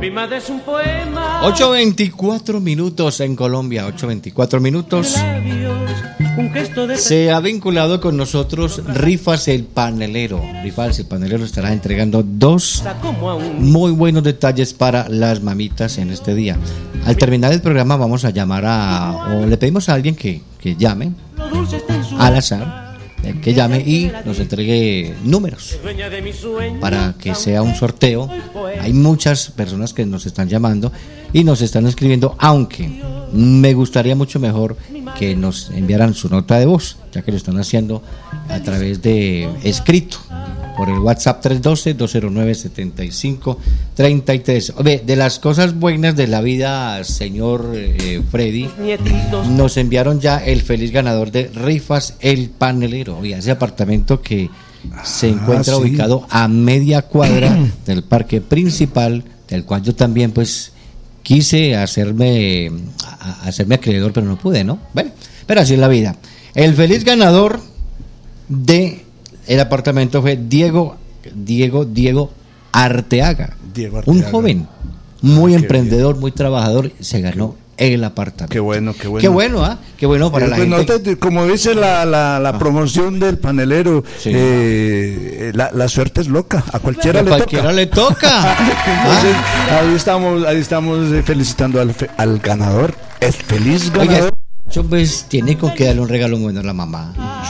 Mi madre es un poema. 8:24 minutos en Colombia, 8:24 minutos. Se ha vinculado con nosotros Rifas el Panelero. Rifas el Panelero estará entregando 2 muy buenos detalles para las mamitas en este día. Al terminar el programa vamos a llamar o le pedimos a alguien que llame al azar, que llame y nos entregue números para que sea un sorteo. Hay muchas personas que nos están llamando y nos están escribiendo, aunque me gustaría mucho mejor que nos enviaran su nota de voz, ya que lo están haciendo a través de escrito por el WhatsApp 312-209-7533. De las cosas buenas de la vida, señor Freddy, nos enviaron ya el feliz ganador de Rifas el Panelero, y ese apartamento que se encuentra ubicado a media cuadra del parque principal, del cual yo también pues quise hacerme acreedor, pero no pude, ¿no? Bueno, pero así es la vida. El feliz ganador de el apartamento fue Diego Arteaga, un joven muy emprendedor, bien, muy trabajador. Se ganó el apartamento. Qué bueno. Qué bueno para la gente. Como dice la promoción del panelero, sí, la suerte es loca, a cualquiera le toca. Entonces, ahí estamos felicitando al ganador, el feliz ganador. Oye, pues tiene con que darle un regalo bueno a la mamá.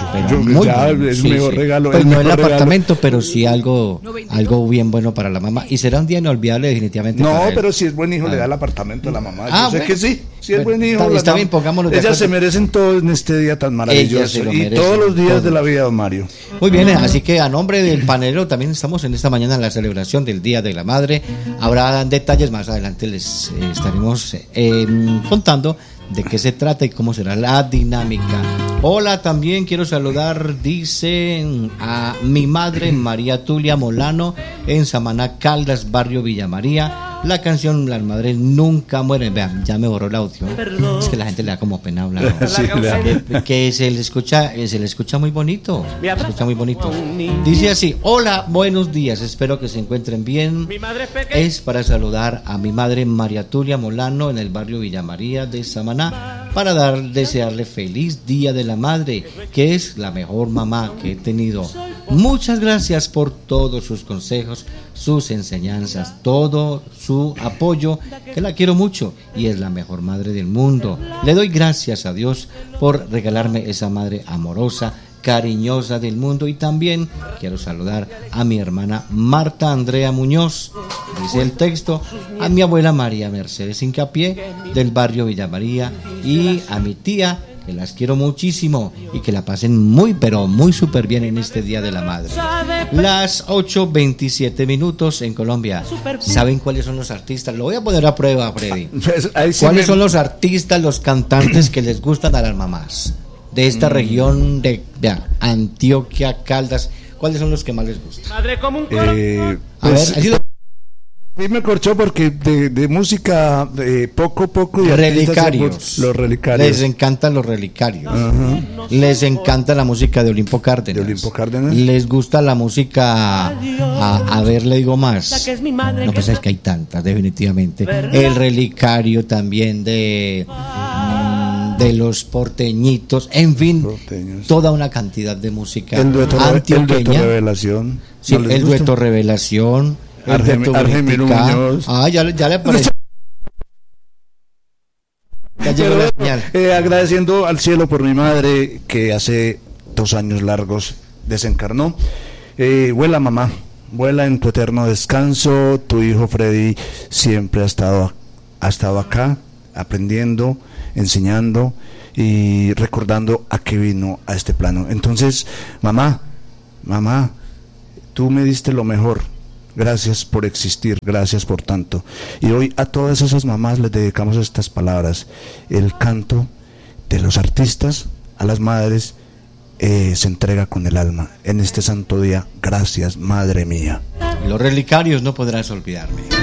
Es un mejor regalo. Pues no el apartamento, pero sí algo bien bueno para la mamá. Y será un día inolvidable definitivamente. No, pero si es buen hijo, le da el apartamento a la mamá. Yo sé que sí, si es buen hijo. Está bien, pongámoslo de ellas se merecen todo en este día tan maravilloso. Y todos los días de la vida, don Mario. Muy bien, así que a nombre del panelero también estamos en esta mañana en la celebración del Día de la Madre. Habrá detalles más adelante, les estaremos contando de qué se trata y cómo será la dinámica. Hola, también quiero saludar, dicen, a mi madre María Tulia Molano en Samaná, Caldas, barrio Villa María. La canción Las Madres Nunca Mueren. Vean, ya me borró el audio. Es que la gente le da como pena hablar, ¿no? Sí, que se le escucha muy bonito. Se escucha muy bonito. Dice así: hola, buenos días, espero que se encuentren bien. Es para saludar a mi madre María Tulia Molano en el barrio Villa María de Samaná, para desearle feliz Día de la Madre, que es la mejor mamá que he tenido. Muchas gracias por todos sus consejos, sus enseñanzas, todo su apoyo, que la quiero mucho y es la mejor madre del mundo. Le doy gracias a Dios por regalarme esa madre amorosa, cariñosa del mundo. Y también quiero saludar a mi hermana Marta Andrea Muñoz, dice el texto, a mi abuela María Mercedes Hincapié del barrio Villa María, y a mi tía, que las quiero muchísimo y que la pasen muy, pero muy súper bien en este Día de la Madre. Las 8:27 minutos en Colombia. ¿Saben cuáles son los artistas? Lo voy a poner a prueba, Freddy. ¿Cuáles son los artistas, los cantantes que les gustan a las mamás de esta región de Antioquia, Caldas? ¿Cuáles son los que más les gustan? A ver, sí me corchó porque de música poco y relicarios. Los relicarios. Les encantan los relicarios. Uh-huh. Les encanta la música de Olimpo Cárdenas. Les gusta la música a ver, le digo más. No, pues es que hay tantas, definitivamente. El relicario también de los porteñitos, en fin, toda una cantidad de música antioqueña. El dueto Revelación. Sí, el dueto Revelación. Argemiro Muñoz. Ya le apareció. Agradeciendo al cielo por mi madre, que hace 2 años largos desencarnó. Vuela, mamá, vuela en tu eterno descanso. Tu hijo Freddy siempre ha estado acá, aprendiendo, enseñando y recordando a qué vino a este plano. Entonces, mamá, tú me diste lo mejor. Gracias por existir, gracias por tanto. Y hoy a todas esas mamás les dedicamos estas palabras. El canto de los artistas a las madres se entrega con el alma en este santo día. Gracias, madre mía. Los relicarios, no podrás olvidarme.